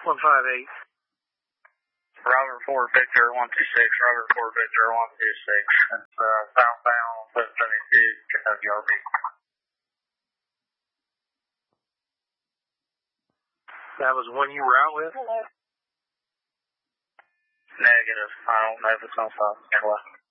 158. Robert 4 Victor 126, Robert 4 Victor 126. It's southbound 772 Kentucky RB. That was one you were out with? Negative. I don't know if it's on south.